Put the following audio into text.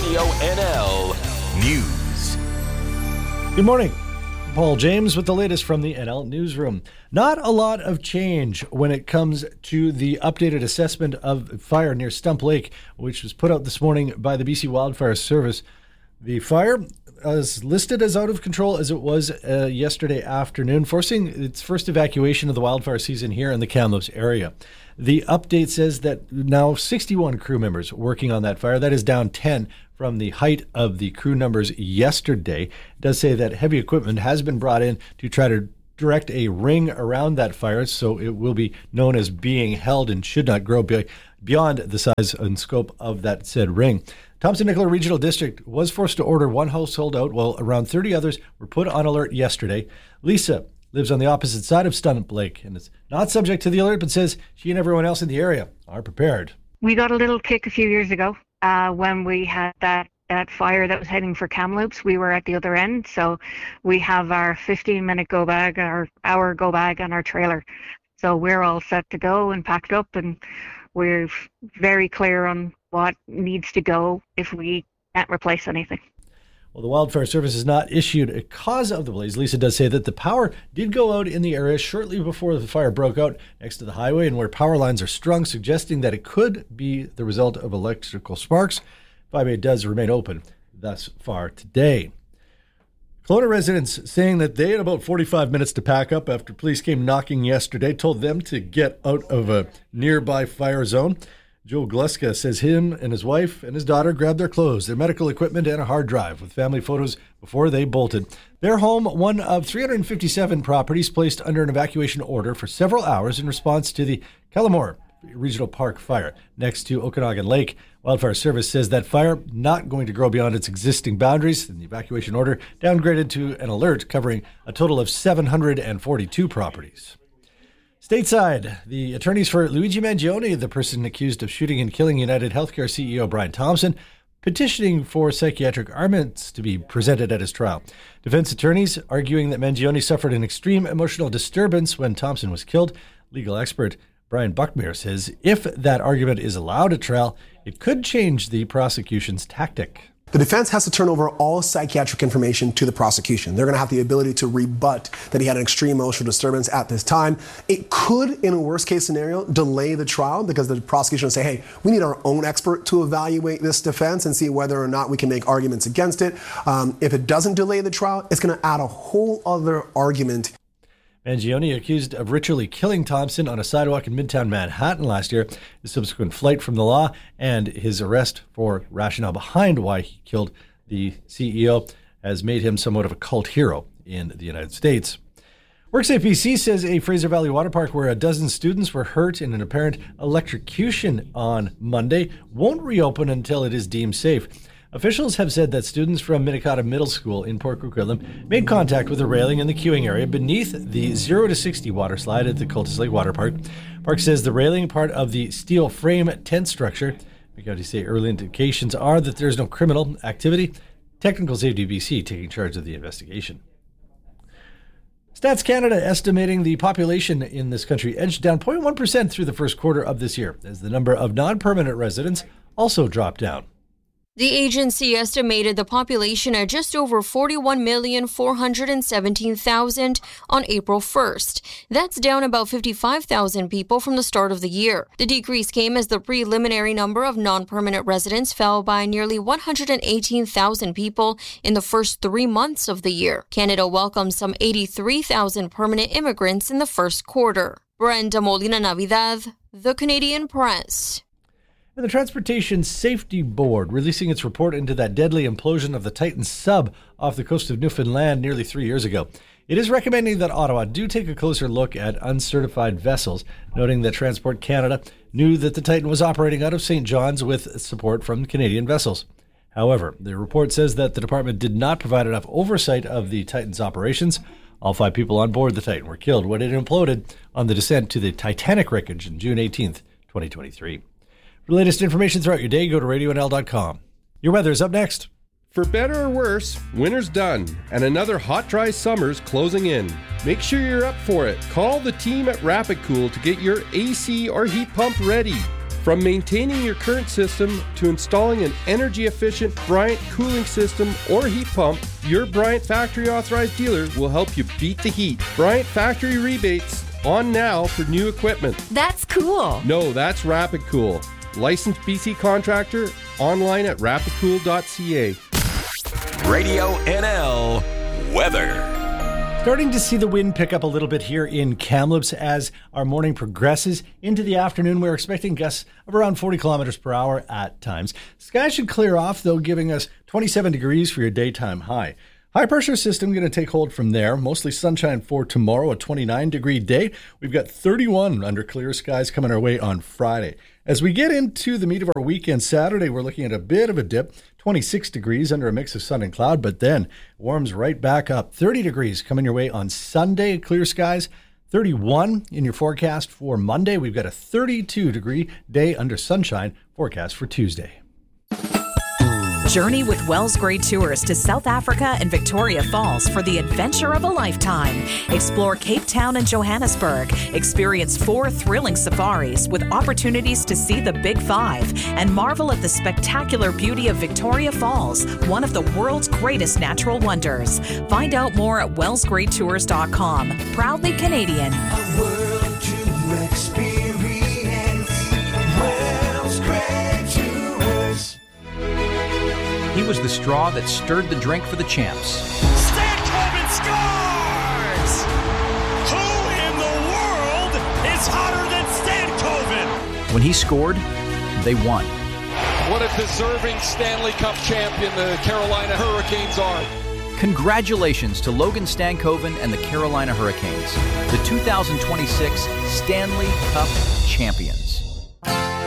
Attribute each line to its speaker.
Speaker 1: Radio NL News.
Speaker 2: Good morning. Paul James with the latest from the NL Newsroom. Not a lot of change when it comes to the updated assessment of fire near Stump Lake, which was put out this morning by the BC Wildfire Service. The fire is listed as out of control as it was yesterday afternoon, forcing its first evacuation of the wildfire season here in the Kamloops area. The update says that now 61 crew members working on that fire. That is down 10 from the height of the crew numbers yesterday. It does say that heavy equipment has been brought in to try to direct a ring around that fire, so it will be known as being held and should not grow beyond the size and scope of that said ring. Thompson-Nicola Regional District was forced to order one household out while around 30 others were put on alert yesterday. Lisa lives on the opposite side of Stump Lake and is not subject to the alert, but says she and everyone else in the area are prepared.
Speaker 3: We got a little kick a few years ago when we had that fire that was heading for Kamloops. We were at the other end, so we have our 15-minute go bag, our hour go bag, and our trailer. So we're all set to go and packed up, and we're very clear on what needs to go if we can't replace anything.
Speaker 2: Well, the Wildfire Service has not issued a cause of the blaze. Lisa does say that the power did go out in the area shortly before the fire broke out next to the highway and where power lines are strung, suggesting that it could be the result of electrical sparks. 5A does remain open thus far today. Kelowna residents saying that they had about 45 minutes to pack up after police came knocking yesterday, told them to get out of a nearby fire zone. Joe Gluska says him and his wife and his daughter grabbed their clothes, their medical equipment, and a hard drive with family photos before they bolted. Their home, one of 357 properties placed under an evacuation order for several hours in response to the Kellamore Regional Park fire next to Okanagan Lake. Wildfire Service says that fire not going to grow beyond its existing boundaries, and the evacuation order downgraded to an alert covering a total of 742 properties. Stateside, the attorneys for Luigi Mangione, the person accused of shooting and killing United Healthcare CEO Brian Thompson, petitioning for psychiatric armaments to be presented at his trial. Defense attorneys arguing that Mangione suffered an extreme emotional disturbance when Thompson was killed. Legal expert Brian Buckmere says if that argument is allowed at trial, it could change the prosecution's tactic.
Speaker 4: The defense has to turn over all psychiatric information to the prosecution. They're going to have the ability to rebut that he had an extreme emotional disturbance at this time. It could, in a worst case scenario, delay the trial because the prosecution will say, hey, we need our own expert to evaluate this defense and see whether or not we can make arguments against it. If it doesn't delay the trial, it's going to add a whole other argument.
Speaker 2: Mangione, accused of ritually killing Thompson on a sidewalk in Midtown Manhattan last year, his subsequent flight from the law and his arrest for rationale behind why he killed the CEO has made him somewhat of a cult hero in the United States. WorkSafe BC says a Fraser Valley Water Park where a dozen students were hurt in an apparent electrocution on Monday won't reopen until it is deemed safe. Officials have said that students from Minnetonka Middle School in Port Coquitlam made contact with a railing in the queuing area beneath the 0 to 60 water slide at the Cultus Lake Water Park. Park says the railing, part of the steel frame tent structure. McCarty say early indications are that there's no criminal activity. Technical Safety BC taking charge of the investigation. Stats Canada estimating the population in this country edged down 0.1% through the first quarter of this year as the number of non-permanent residents also dropped down.
Speaker 5: The agency estimated the population at just over 41,417,000 on April 1st. That's down about 55,000 people from the start of the year. The decrease came as the preliminary number of non-permanent residents fell by nearly 118,000 people in the first 3 months of the year. Canada welcomed some 83,000 permanent immigrants in the first quarter. Brenda Molina Navidad, The Canadian Press.
Speaker 2: And the Transportation Safety Board releasing its report into that deadly implosion of the Titan sub off the coast of Newfoundland nearly 3 years ago. It is recommending that Ottawa do take a closer look at uncertified vessels, noting that Transport Canada knew that the Titan was operating out of St. John's with support from Canadian vessels. However, the report says that the department did not provide enough oversight of the Titan's operations. All 5 people on board the Titan were killed when it imploded on the descent to the Titanic wreckage on June 18th, 2023. For the latest information throughout your day, go to radionl.com. Your weather is up next.
Speaker 6: For better or worse, winter's done, and another hot, dry summer's closing in. Make sure you're up for it. Call the team at Rapid Cool to get your AC or heat pump ready. From maintaining your current system to installing an energy-efficient Bryant cooling system or heat pump, your Bryant factory authorized dealer will help you beat the heat. Bryant factory rebates on now for new equipment.
Speaker 7: That's cool.
Speaker 6: No, that's Rapid Cool. Licensed BC contractor, online at rapidcool.ca.
Speaker 1: Radio NL weather.
Speaker 2: Starting to see the wind pick up a little bit here in Kamloops as our morning progresses. Into the afternoon, we're expecting gusts of around 40 kilometers per hour at times. Skies should clear off, though, giving us 27 degrees for your daytime high. High pressure system going to take hold from there. Mostly sunshine for tomorrow, a 29-degree day. We've got 31 under clear skies coming our way on Friday. As we get into the meat of our weekend, Saturday, we're looking at a bit of a dip. 26 degrees under a mix of sun and cloud, but then warms right back up. 30 degrees coming your way on Sunday, clear skies. 31 in your forecast for Monday. We've got a 32-degree day under sunshine forecast for Tuesday.
Speaker 7: Journey with Wells Grade Tours to South Africa and Victoria Falls for the adventure of a lifetime. Explore Cape Town and Johannesburg. Experience 4 thrilling safaris with opportunities to see the Big Five and marvel at the spectacular beauty of Victoria Falls, one of the world's greatest natural wonders. Find out more at wellsgradetours.com. Proudly Canadian.
Speaker 8: A world to experience. Wells Grade Tours.
Speaker 9: He was the straw that stirred the drink for the champs.
Speaker 8: Stankoven scores! Who in the world is hotter than Stankoven?
Speaker 9: When he scored, they won.
Speaker 10: What a deserving Stanley Cup champion the Carolina Hurricanes are.
Speaker 9: Congratulations to Logan Stankoven and the Carolina Hurricanes, the 2026 Stanley Cup champions.